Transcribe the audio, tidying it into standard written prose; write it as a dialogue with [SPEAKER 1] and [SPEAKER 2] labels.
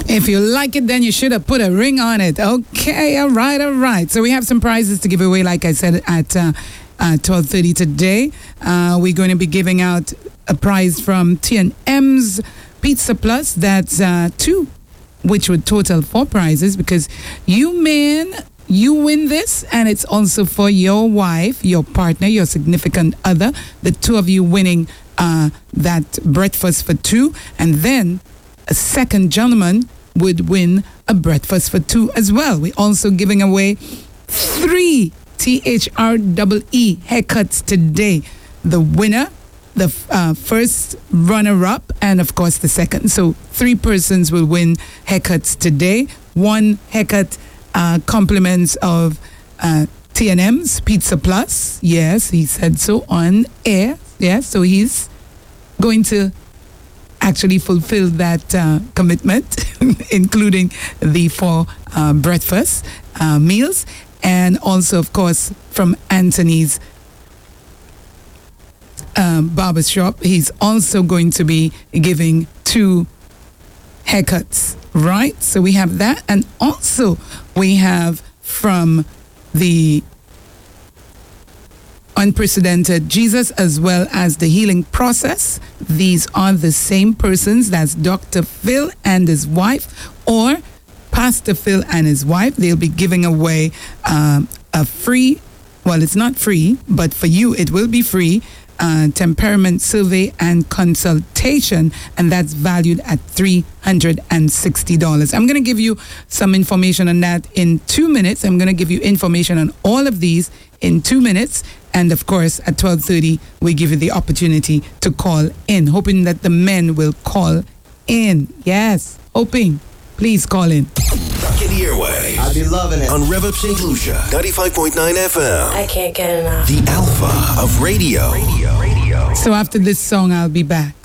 [SPEAKER 1] If you like it, then you should have put a ring on it. Okay, all right. So we have some prizes to give away, like I said, at 12:30 today. We're going to be giving out a prize from T&M's Pizza Plus. That's 2, which would total 4 prizes, because you win this, and it's also for your wife, your partner, your significant other, the two of you winning that breakfast for 2, and then a second gentleman would win a breakfast for 2 as well. We're also giving away 3 THREE haircuts today. The winner, the first runner-up, and of course the second. So 3 persons will win haircuts today. 1 haircut compliments of T&M's Pizza Plus. Yes, he said so on air. Yes, so he's going to actually fulfill that commitment, including the 4 breakfast meals, and also, of course, from Anthony's barbershop, he's also going to be giving 2 haircuts, right? So we have that, and also we have from the Unprecedented Jesus, as well as the Healing Process. These are the same persons. That's Dr. Phil and his wife, or Pastor Phil and his wife. They'll be giving away a free, well, it's not free, but for you it will be free, temperament survey and consultation, and that's valued at $360. I'm going to give you some information on that in 2 minutes. I'm going to give you information on all of these in 2 minutes. And of course, at 12:30, we give you the opportunity to call in, hoping that the men will call in. Yes, hoping. Please call in.
[SPEAKER 2] Back in the airway.
[SPEAKER 3] I'll be loving it.
[SPEAKER 2] On Rev Up St. Lucia, 95.9 FM.
[SPEAKER 4] I can't get enough.
[SPEAKER 2] The alpha of radio.
[SPEAKER 1] So after this song, I'll be back.